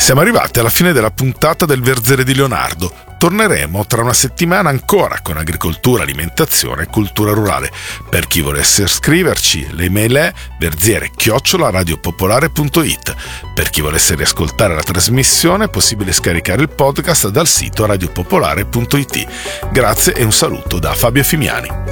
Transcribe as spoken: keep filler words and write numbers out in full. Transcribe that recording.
Siamo arrivati alla fine della puntata del Verzere di Leonardo. Torneremo tra una settimana ancora con agricoltura, alimentazione e cultura rurale. Per chi volesse scriverci, l'email è verziere chiocciola radiopopolare punto it. Per chi volesse riascoltare la trasmissione è possibile scaricare il podcast dal sito radiopopolare punto it. Grazie e un saluto da Fabio Fimiani.